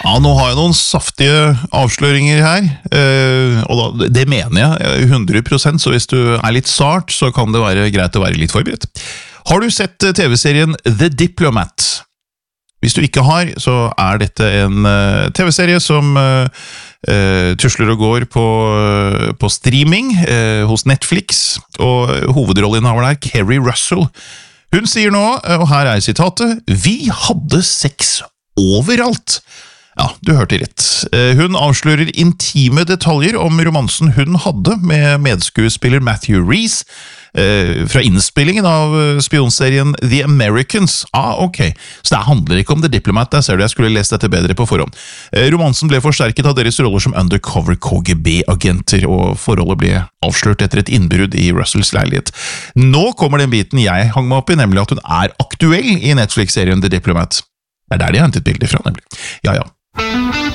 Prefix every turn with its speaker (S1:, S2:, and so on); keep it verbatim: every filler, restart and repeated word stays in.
S1: Ja, nå har jeg noen saftige avsløringer her, uh, og da, det mener jeg hundre prosent, så hvis du er litt sart, så kan det være greit å være litt forberedt. Har du sett T V-serien The Diplomat? Hvis du ikke har, så er dette en uh, T V-serie som uh, uh, tusler og går på, uh, på streaming uh, hos Netflix, og hovedrollinnehaver der, Kerry Russell. Hun sier nå, og her er sitatet, «Vi hadde sex overalt!» Ja, du hørte rett. Hun avslører intime detaljer om romansen hun hadde med medskuespiller Matthew Rhys fra innspillingen av spionserien The Americans. Ah, ok. Så det handler ikke om The Diplomat, der ser du, jeg skulle lest dette bedre på forhånd. Romansen ble forsterket av deres roller som undercover K G B-agenter, og forholdet ble avslørt etter et innbrudd i Russells leilighet. Nå kommer den biten jeg hang meg opp i, nemlig at hun er aktuell i Netflix-serien The Diplomat. Det er der de har hentet bilder fra, nemlig. Ja, ja.